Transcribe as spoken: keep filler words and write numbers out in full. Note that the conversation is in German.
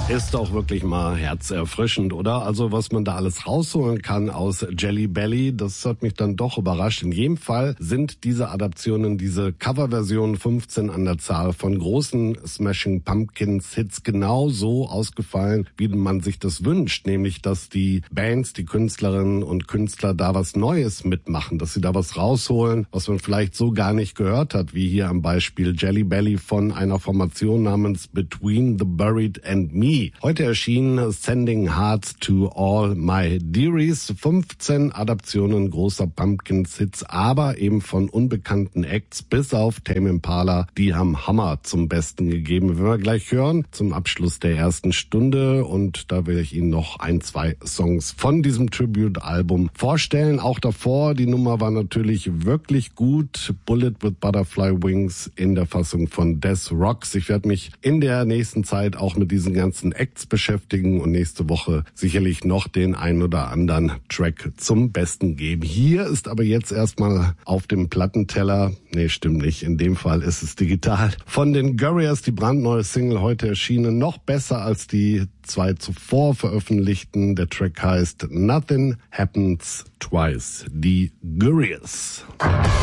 Ist doch wirklich mal herzerfrischend, oder? Also was man da alles rausholen kann aus Jelly Belly, das hat mich dann doch überrascht. In jedem Fall sind diese Adaptionen, diese Coverversionen fünfzehn an der Zahl von großen Smashing Pumpkins Hits genau so ausgefallen, wie man sich das wünscht. Nämlich, dass die Bands, die Künstlerinnen und Künstler da was Neues mitmachen, dass sie da was rausholen, was man vielleicht so gar nicht gehört hat, wie hier am Beispiel Jelly Belly von einer Formation namens Between the Buried and Me. Heute erschien Sending Hearts to All My Dearies. fünfzehn Adaptionen großer Pumpkins-Hits, aber eben von unbekannten Acts, bis auf Tame Impala. Die haben Hammer zum Besten gegeben. Wenn wir gleich hören, zum Abschluss der ersten Stunde. Und da will ich Ihnen noch ein, zwei Songs von diesem Tribute-Album vorstellen. Auch davor, die Nummer war natürlich wirklich gut. Bullet with Butterfly Wings in der Fassung von Death Rocks. Ich werde mich in der nächsten Zeit auch mit diesen ganzen Acts beschäftigen und nächste Woche sicherlich noch den ein oder anderen Track zum Besten geben. Hier ist aber jetzt erstmal auf dem Plattenteller, nee, stimmt nicht, in dem Fall ist es digital, von den Gorillaz die brandneue Single heute erschienen, noch besser als die zwei zuvor veröffentlichten. Der Track heißt Nothing Happens Twice, die Gorillaz.